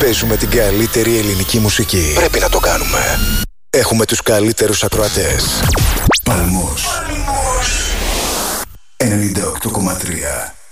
Παίζουμε την καλύτερη ελληνική μουσική. Πρέπει να το κάνουμε. Έχουμε τους καλύτερους ακροατές. Παλμός 98,3.